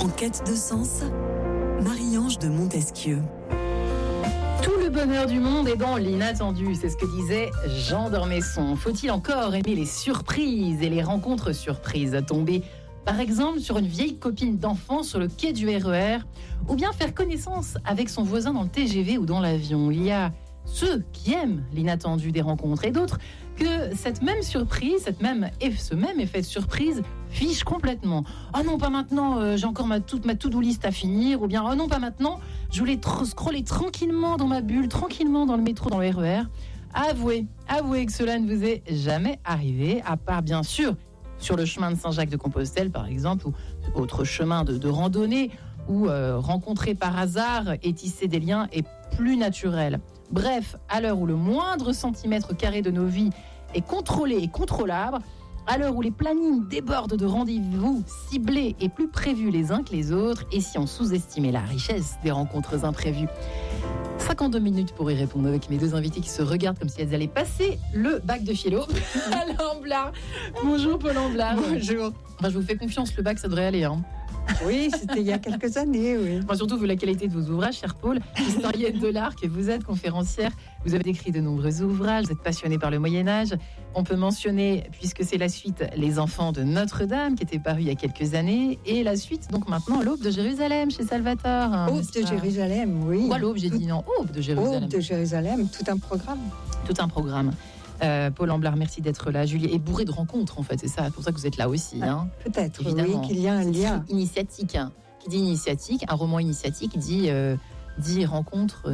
En quête de sens, Marie-Ange de Montesquieu. Tout le bonheur du monde est dans l'inattendu, c'est ce que disait Jean d'Ormesson. Faut-il encore aimer les surprises et les rencontres surprises? Tomber par exemple sur une vieille copine d'enfance sur le quai du RER, ou bien faire connaissance avec son voisin dans le TGV ou dans l'avion. Il y a ceux qui aiment l'inattendu des rencontres et d'autres que cette même surprise, ce même effet de surprise fiche complètement. Oh non, pas maintenant, j'ai encore toute ma to-do list à finir, ou bien oh non, pas maintenant, je voulais scroller tranquillement dans ma bulle, tranquillement dans le métro, dans le RER. Avouez que cela ne vous est jamais arrivé, à part bien sûr sur le chemin de Saint-Jacques-de-Compostelle par exemple, ou autre chemin de randonnée, où rencontrer par hasard et tisser des liens est plus naturel. Bref, à l'heure où le moindre centimètre carré de nos vies est contrôlé et contrôlable, à l'heure où les plannings débordent de rendez-vous ciblés et plus prévus les uns que les autres, et si on sous-estimait la richesse des rencontres imprévues. 52 minutes pour y répondre avec mes deux invités qui se regardent comme si elles allaient passer le bac de philo. Alain Blard. Bonjour Paul Amblard. Bonjour. Enfin, je vous fais confiance, le bac ça devrait aller. Oui, c'était il y a quelques années, oui. Enfin, surtout vu la qualité de vos ouvrages, chère Paul, historienne de l'art que vous êtes, conférencière. Vous avez écrit de nombreux ouvrages, vous êtes passionnée par le Moyen-Âge. On peut mentionner, puisque c'est la suite, Les Enfants de Notre-Dame, qui était paru il y a quelques années, et la suite, donc maintenant, L'Aube de Jérusalem, chez Salvatore. Aube de Jérusalem, oui. Pourquoi l'Aube, j'ai dit non, Aube de Jérusalem. Aube de Jérusalem, tout un programme. Tout un programme. Paul Amblard, merci d'être là. Julie est bourrée de rencontres, en fait, c'est ça, pour ça que vous êtes là aussi. Peut-être, évidemment. Oui, qu'il y a un lien. Initiatique. Qui dit initiatique, un roman initiatique dit rencontres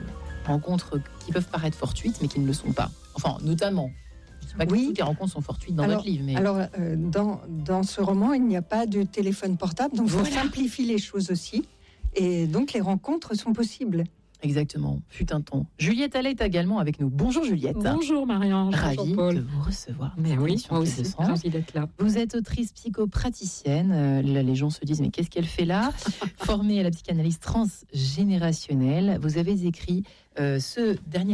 qui peuvent paraître fortuites, mais qui ne le sont pas. Enfin, notamment. Je ne dis pas que toutes les rencontres sont fortuites dans votre livre. Mais... Alors, dans ce roman, il n'y a pas de téléphone portable, donc on simplifie les choses aussi. Et donc, les rencontres sont possibles. Exactement, fut un temps. Juliette Allais est également avec nous. Bonjour Juliette. Bonjour Marie-Ange. Ravie de vous recevoir. Mais oui, moi aussi, ravie d'être là. Vous êtes autrice psychopraticienne. Les gens se disent, mais qu'est-ce qu'elle fait là? Formée à la psychanalyse transgénérationnelle. Vous avez écrit ce dernier